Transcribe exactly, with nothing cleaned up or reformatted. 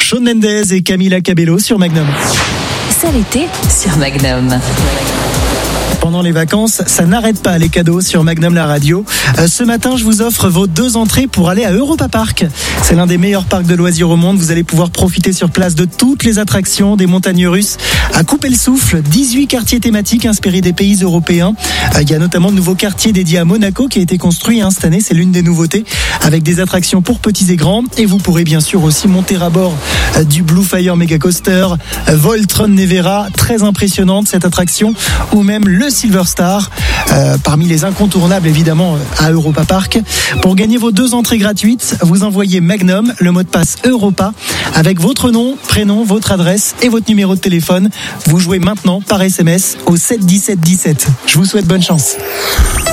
Shawn Mendes et Camila Cabello sur Magnum. C'est l'été sur Magnum. Pendant les vacances, ça n'arrête pas les cadeaux sur Magnum la radio. Euh, ce matin, je vous offre vos deux entrées pour aller à Europa Park. C'est l'un des meilleurs parcs de loisirs au monde. Vous allez pouvoir profiter sur place de toutes les attractions, des montagnes russes à couper le souffle. dix-huit quartiers thématiques inspirés des pays européens. Euh, il y a notamment de nouveaux quartiers dédiés à Monaco qui a été construit hein, cette année. C'est l'une des nouveautés avec des attractions pour petits et grands. Et vous pourrez bien sûr aussi monter à bord euh, du Blue Fire Mega Coaster, euh, Voltron Nevera, très impressionnante cette attraction, ou même le Silver Star, euh, parmi les incontournables évidemment à Europa Park. Pour gagner vos deux entrées gratuites, vous envoyez Magnum, le mot de passe Europa, avec votre nom, prénom, votre adresse et votre numéro de téléphone. Vous jouez maintenant par S M S au sept dix-sept dix-sept. Je vous souhaite bonne chance.